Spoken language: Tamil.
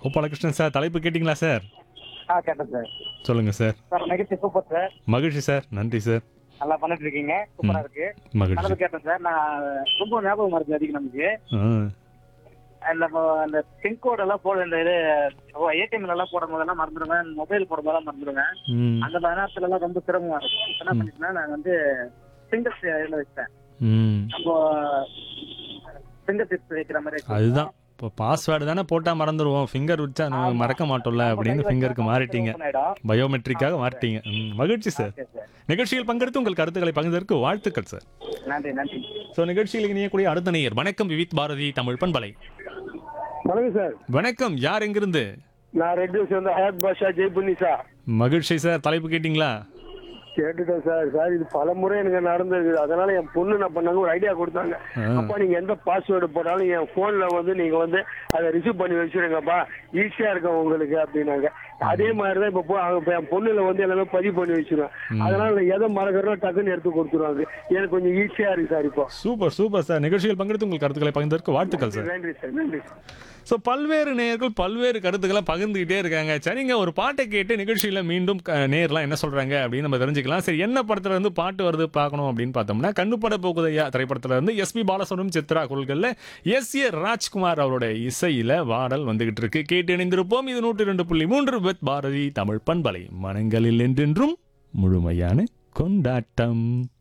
கோபாலகிருஷ்ணன் சார், தலைப்பு கேட்டிங்களா சார்? கேட்டேன் சார். சொல்லுங்க சார். சார் நிகழ்ச்சி சூப்பர் சார். மகிழ்ச்சி சார். நன்றி சார். நல்லா பண்ணிட்டு இருக்கீங்க. சூப்பரா இருக்கு. மகிழ்ச்சி. நல்லது கேட்டேன் சார். நான் ரொம்ப ஞாபகம் மருந்து அதிகம் நமக்கு. அந்த பின்கோட் எல்லாம் போட இந்த இது ஏடிஎம் எல்லாம் போடும் போதெல்லாம் மறந்துடுவேன், மொபைல் போடும் போதெல்லாம் மறந்துடுவேன். அந்த நேரத்துல எல்லாம் ரொம்ப சிரமமா இருக்கும். என்ன பண்ணிட்டேன்னா நான் வந்து ஃபிங்கர் வச்சேன். அப்போ ஃபிங்கர் டிப்ஸ் வைக்கிற மாதிரி. அதுதான் இப்போ பாஸ்வேர்டு தானே போட்டால் மறந்துடுவோம், ஃபிங்கர் வச்சா நம்ம மறக்க மாட்டோம்ல அப்படின்னு ஃபிங்கருக்கு மாறிட்டீங்க, பயோமெட்ரிக்காக மாறிட்டீங்க. மகிழ்ச்சி சார். நிகழ்ச்சியில் பங்கெடுத்து உங்கள் கருத்துக்களை பகிர்ந்ததற்கு வாழ்த்துக்கள் சார். நன்றி நன்றி. ஸோ நிகழ்ச்சியில் இணையக்கூடிய அடுத்த நேயர். வணக்கம் விவித் பாரதி தமிழ் பண்பலை. வணக்கம் சார். வணக்கம், யார் எங்கிருந்து? நான் ரெட் ஹவுஸ் வந்து ஹயாத் பாஷா ஜெய்புன்னி சார். மகிழ்ச்சி சார். தலைப்பு கேட்டிங்களா? கேட்டுட்டேன் சார். சார் இது பல முறை எனக்கு நடந்தது. அதனால என் பொண்ணு என்ன பண்ணாங்க, ஒரு ஐடியா கொடுத்தாங்க. அப்பா நீங்க எந்த பாஸ்வேர்டு போட்டாலும் என் போன்ல வந்து நீங்க வந்து அதை ரிசீவ் பண்ணி வச்சிருங்கப்பா, ஈஸியா இருக்கும் உங்களுக்கு அப்படின்னாங்க. அதே மாதிரிதான் இப்ப என் பொண்ணுல வந்து எல்லாமே பதிவு பண்ணி வச்சிருவேன். அதனால எதை மறக்கிறோம் டக்குன்னு எடுத்து கொடுத்துருவாங்க. எனக்கு கொஞ்சம் ஈஸியா இருக்கு சார். இப்போ சூப்பர் சூப்பர் சார். நிகழ்ச்சியில் பங்கெடுத்து உங்கள் கருத்துக்களை பகிர்ந்ததற்கு வாழ்த்துக்கள் சார். நன்றி சார். நன்றி. ஸோ பல்வேறு நேயர்கள் பல்வேறு கருத்துக்களை பகிர்ந்துகிட்டே இருக்காங்க. சரிங்க, ஒரு பாட்டை கேட்டு நிகழ்ச்சியில் மீண்டும் நேயர்லாம் என்ன சொல்றாங்க அப்படின்னு நம்ம தெரிஞ்சுக்கலாம். சரி, என்ன படத்துல இருந்து பாட்டு வருது பார்க்கணும் அப்படின்னு பார்த்தோம்னா, கண்ணுப்பட போகுதையா திரைப்படத்துல இருந்து எஸ்பி பாலசுப்ரமணியம் சித்ரா குரல்கள்ல எஸ்.ஏ. ராஜ்குமார் அவருடைய இசையில பாடல் வந்துகிட்டு இருக்கு. கேட்டு இணைந்திருப்போம். இது 102.3 வித் பாரதி தமிழ் பண்பலை. மனங்களில் என்றென்றும் முழுமையான கொண்டாட்டம்.